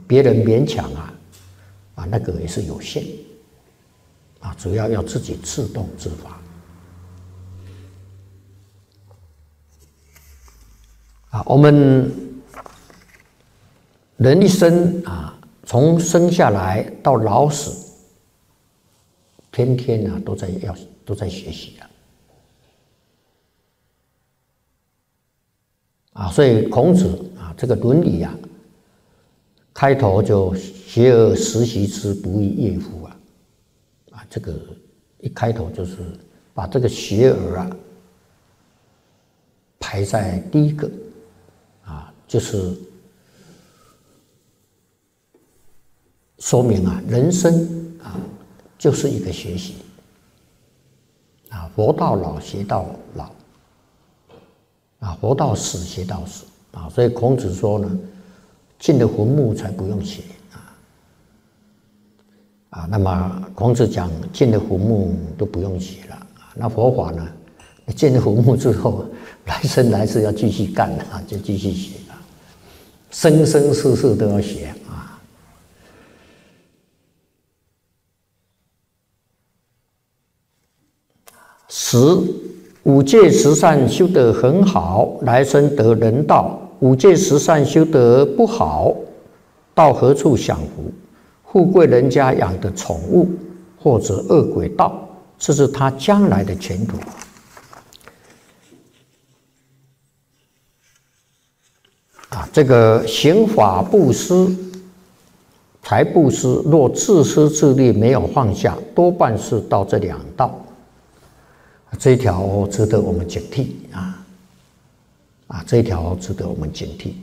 别人勉强那个也是有限主要自己自动自发我们人一生从生下来到老死，天天都在学习所以孔子这个《论语》开头就学而时习之，不亦说乎这个一开头就是把这个学而排在第一个就是说明人生就是一个学习活到老学到老活到死学到死所以孔子说呢，进了坟墓才不用学那么孔子讲进了坟墓都不用学了那佛法呢，你进了坟墓之后，来生来世要继续干就继续学生生世世都要学五戒十善修得很好，来生得人道；五戒十善修得不好，到何处享福？富贵人家养的宠物，或者恶鬼道，这是他将来的前途。这个行法布施、财布施，若自私自利没有放下，多半是到这两道。这一条值得我们警惕这一条值得我们警惕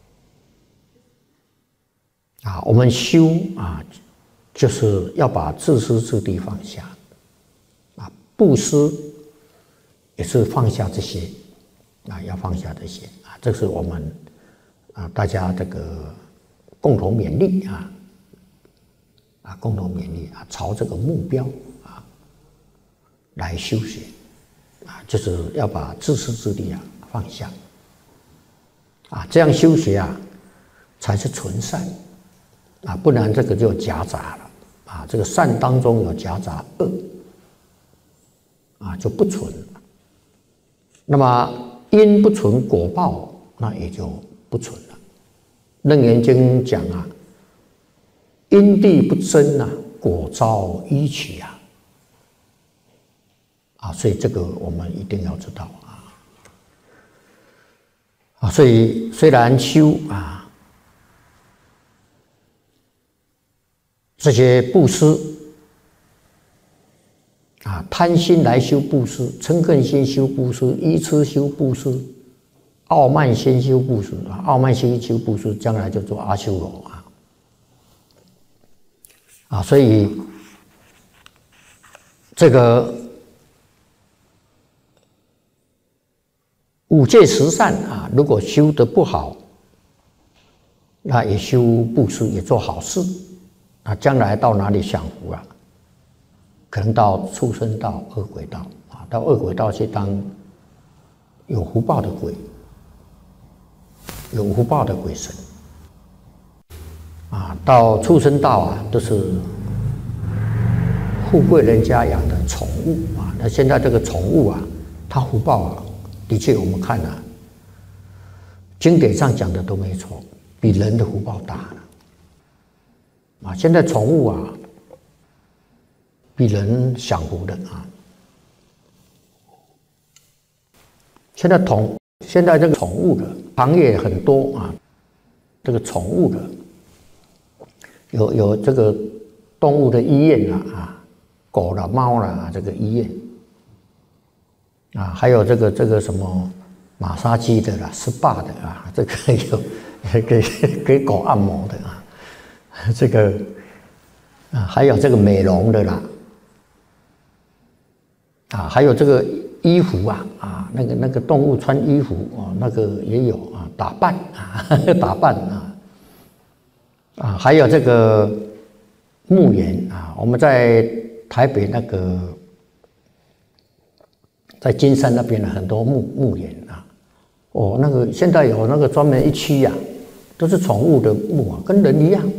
我们修就是要把自私自利放下布施也是放下这些要放下这些这是我们大家这个共同勉励共同勉励朝这个目标来修学就是要把自私自利放下这样修学才是纯善不然这个就夹杂了这个善当中有夹杂恶就不纯。那么因不纯果报，那也就不纯了。楞严经讲因地不真果遭依取所以这个我们一定要知道所以虽然修这些布施贪心来修布施，嗔恨心修布施，愚痴修布施，傲慢心修布施傲慢心修布施，将来就做阿修罗所以这个五戒十善如果修得不好，那也修布施，也做好事将来到哪里享福可能到畜生道、恶鬼道到恶鬼道去当有福报的鬼，有福报的鬼神到畜生道都是富贵人家养的宠物那现在这个宠物它福报的确我们看经典上讲的都没错，比人的福报大现在宠物比人享福的现在这个宠物的行业很多这个宠物的有这个动物的医院狗啦、猫啦这个医院还有这个什么马杀鸡的啦、SPA 的这个有给狗按摩的这个还有这个美容的啦还有这个衣服那个动物穿衣服那个也有打扮打扮还有这个墓园我们在台北那个在金山那边很多墓园那个现在有那个专门一区都是宠物的物啊，跟人一样。